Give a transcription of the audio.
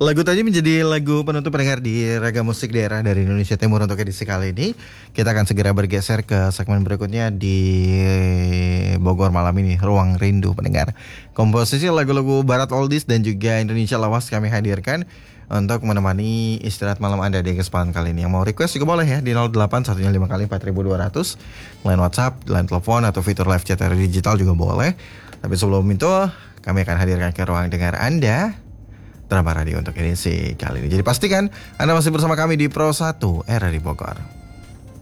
Lagu tadi menjadi lagu penutup pendengar di Ragam Musik Daerah dari Indonesia Timur untuk edisi kali ini. Kita akan segera bergeser ke segmen berikutnya di Bogor malam ini, Ruang Rindu pendengar. Komposisi lagu-lagu Barat Oldies dan juga Indonesia Lawas kami hadirkan untuk menemani istirahat malam Anda di kesempatan kali ini. Yang mau request juga boleh ya di 08 105 kali 4200, line WhatsApp, line telepon atau fitur live chat digital juga boleh. Tapi sebelum itu kami akan hadirkan ke ruang dengar Anda Drama Radio untuk edisi kali ini. Jadi pastikan Anda masih bersama kami di Pro 1 Era di Bogor.